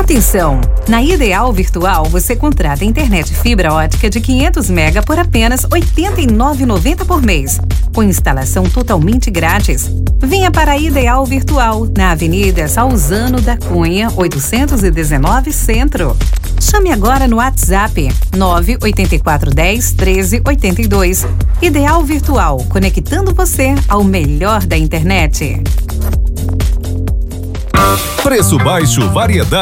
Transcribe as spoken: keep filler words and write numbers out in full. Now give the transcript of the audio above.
Atenção! Na Ideal Virtual, você contrata internet fibra ótica de quinhentos mega por apenas oitenta e nove reais e noventa centavos por mês, com instalação totalmente grátis. Venha para a Ideal Virtual, na Avenida Salzano da Cunha, oitocentos e dezenove, Centro. Chame agora no WhatsApp nove oito quatro um zero, treze oitenta e dois. Ideal Virtual, conectando você ao melhor da internet. Preço baixo, variedade.